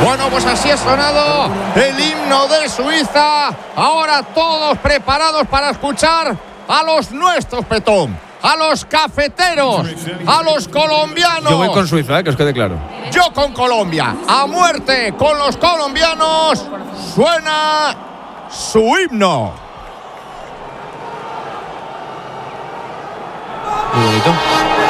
Bueno, pues así ha sonado el himno de Suiza. Ahora todos preparados para escuchar a los nuestros, Petón. A los cafeteros, a los colombianos. Yo voy con Suiza, que os quede claro. Yo con Colombia. A muerte con los colombianos. Suena su himno. Muy bonito.